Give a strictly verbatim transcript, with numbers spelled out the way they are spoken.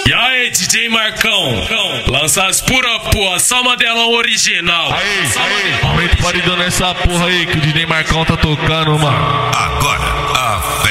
E aí, D J Marcão, lança as pura porra, só modelão original. Aí, aí, aumenta o paredão nessa porra aí que o D J Marcão tá tocando, mano.